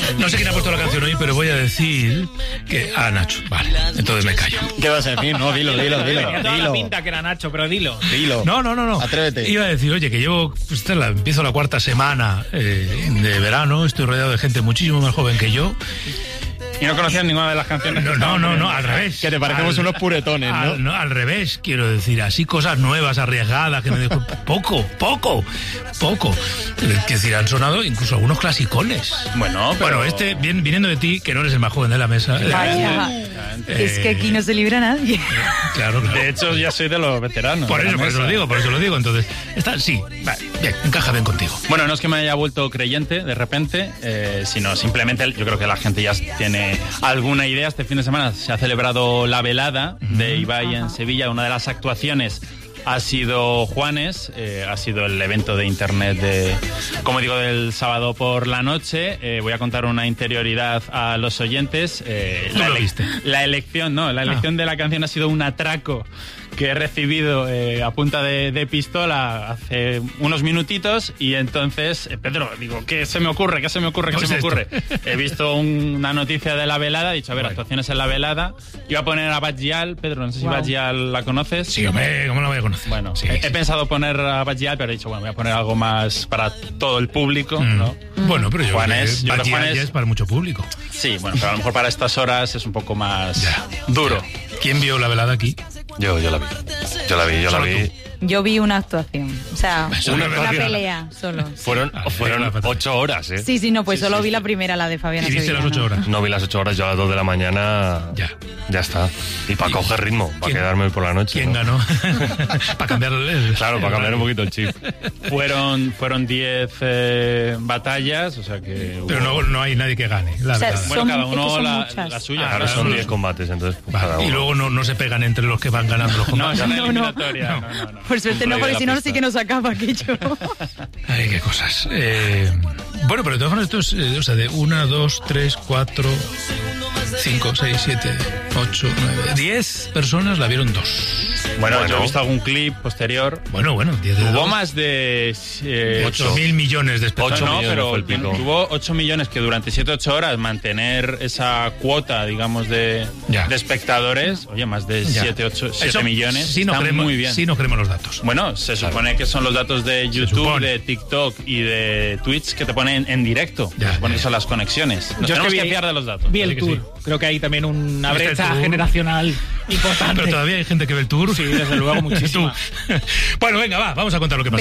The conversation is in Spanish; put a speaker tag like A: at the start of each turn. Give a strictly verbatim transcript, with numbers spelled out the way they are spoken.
A: No sé quién ha puesto la canción hoy, pero voy a decir que... Ah, Nacho, vale, entonces me callo.
B: ¿Qué vas a decir? No, dilo, dilo, dilo.
C: Tenía toda
B: dilo.
C: la pinta que era Nacho, pero dilo.
B: Dilo.
A: No, no, no, no.
B: Atrévete.
A: Iba a decir, oye, que llevo, pues, esta la, empiezo la cuarta semana eh, de verano, estoy rodeado de gente muchísimo más joven que yo.
C: Y no conocías ninguna de las canciones.
A: No, no, no, no, al revés.
B: Que te parecemos
A: al,
B: unos puretones, ¿no?
A: Al, no, al revés, quiero decir, así cosas nuevas, arriesgadas, que me dejo... Poco, poco, poco. Quiero decir, han sonado incluso algunos clasicones.
C: Bueno, pero...
A: Bueno, este, bien, viniendo de ti, que no eres el más joven de la mesa.
D: Vaya.
A: eh,
D: Es que aquí no se libra nadie.
A: Claro, claro.
C: De hecho, ya soy de los veteranos.
A: Por
C: de la
A: eso, por eso
C: mesa.
A: lo digo, por eso lo digo. Entonces, está, sí, vale, bien, encaja bien contigo.
C: Bueno, no es que me haya vuelto creyente de repente, eh, sino simplemente yo creo que la gente ya tiene alguna idea. Este fin de semana se ha celebrado la velada de Ibai en Sevilla. Una de las actuaciones ha sido Juanes, eh, ha sido el evento de internet de, como digo, del sábado por la noche. Eh, voy a contar una interioridad a los oyentes. Eh,
A: ¿Tú
C: la,
A: lo
C: ele-
A: viste?
C: la elección, no, la elección
A: Ah.
C: de la canción ha sido un atraco que he recibido eh, a punta de, de pistola hace unos minutitos y entonces, eh, Pedro, digo, ¿qué se me ocurre? ¿Qué se me ocurre? ¿Qué
A: ¿Qué
C: se me
A: es
C: ocurre?
A: esto?
C: He visto un- una noticia de la velada, he dicho, a ver,
A: Bueno.
C: actuaciones en la velada. Iba a poner a Badgial, Pedro, no sé si
D: Wow.
C: Badgial la conoces.
A: Sí, hombre, ¿cómo la voy a conocer?
C: Bueno,
A: sí,
C: he,
A: sí.
C: he pensado poner a Badgial, pero he dicho, bueno, voy a poner algo más para todo el público,
A: Mm.
C: ¿no?
A: Bueno, pero yo
C: Juanes,
A: creo que
C: yo creo que
A: Badgial
C: Juanes-
A: ya es para mucho público.
C: Sí, bueno, pero a lo mejor para estas horas es un poco más
A: Ya.
C: duro.
A: ¿Quién vio la velada aquí?
E: Yo, yo la vi. Yo la vi, yo la
A: Solo
E: vi.
A: tú.
D: Yo vi una actuación. O sea,
A: Eso
D: una,
A: no es verdad.
D: pelea solo.
E: Fueron,
A: Ah,
E: fueron
A: fatal.
E: ocho horas, ¿eh?
D: Sí, sí, no, pues
E: Sí,
D: solo
E: sí,
D: vi
E: sí.
D: la primera, la de Fabiana
A: Y viste las
D: Sevillano.
A: ocho horas.
E: No vi las ocho horas, yo a las dos de la mañana.
A: Ya.
E: Ya está. Y para coger ritmo, para
A: ¿Quién-
E: quedarme por la noche.
A: ¿Quién
E: ¿no?
A: ganó? Para cambiar el... el-
E: Claro, para cambiar un poquito el chip.
C: Fueron fueron diez eh, batallas, o sea que...
A: Pero
C: hubo-
A: no, no hay nadie que gane, la
D: O sea,
A: verdad.
C: Bueno,
D: Son-
C: cada
D: es que
C: uno
D: son
C: la,
D: muchas.
C: la suya.
A: Ah,
E: Ahora
C: cada
E: son
C: uno-
E: diez combates, entonces pues,
A: Vale,
E: cada
A: y
E: uno.
A: luego no, no se pegan entre los que van ganando los
C: No,
A: combates.
C: es una
D: No, no.
C: eliminatoria. No, no, no.
D: Por suerte
E: Un
D: no,
E: rey
D: porque
E: de la
D: si no
E: pista.
D: sí que nos acaba aquello.
A: Ay, qué cosas. Eh, bueno, pero de todas formas esto es, eh, o sea, de una, dos, tres, cuatro, cinco, seis, siete, ocho, nueve, diez personas la vieron dos.
C: Bueno,
E: Bueno.
C: yo he visto algún clip posterior.
A: Bueno, bueno, diez de
C: Hubo
A: dos.
C: más de... Eh,
A: ocho mil millones de espectadores.
C: Ocho no,
E: millones
C: pero
E: fue el pico.
C: tuvo ocho millones que durante siete ocho horas mantener esa cuota, digamos, de,
A: Ya.
C: de espectadores, oye, más de
A: Ya.
C: siete ocho siete
A: Eso
C: millones,
A: sí nos
C: está
A: creemos,
C: muy bien.
A: Sí nos creemos los datos.
C: Bueno, se supone que son los datos de YouTube,
A: supone.
C: de TikTok y de Twitch que te ponen en directo.
A: Ya,
C: Se supone
A: ya,
C: que son las conexiones. Nos
F: Yo es
C: tenemos
F: que
C: que
F: vi-
C: fiar de los datos.
F: Vi
A: Así
F: el
A: que
F: tour.
A: sí.
F: Creo que hay también una
A: ¿Viste el
F: brecha
A: tour?
F: generacional importante.
A: Pero todavía hay gente que ve el tour.
F: Sí, desde luego, muchísima.
A: Tú. Bueno, venga, va, vamos a contar lo que pasa.